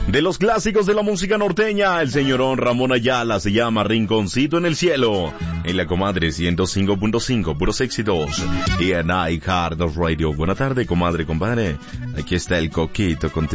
De los clásicos de la música norteña, el señorón Ramón Ayala se llama Rinconcito en el Cielo. En la comadre 105.5, puros éxitos. Y en iHeart Radio. Buena tarde, comadre, compadre. Aquí está el Coquito contigo.